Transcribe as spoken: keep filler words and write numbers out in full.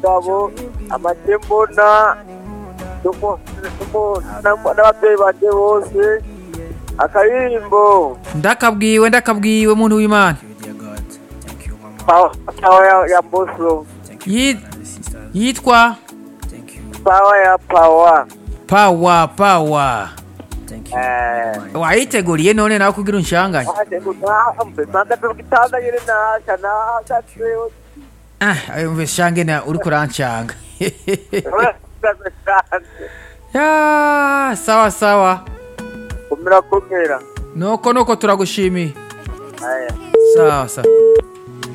Gabo amatembona tuko tuko n'ababyeyi banje bose akaririmbo ndakabwiwe ndakabwiwe muntu w'Imana Power ya, ya Bosro Yit, yitwa Power ya Power Power Power eh wayiteguriye none nawe kugira unshanganye ah ayo mveshange na uri kuranchanga ya sawa sawa kumira kumira noko noko turagushimiye aya sawa sawa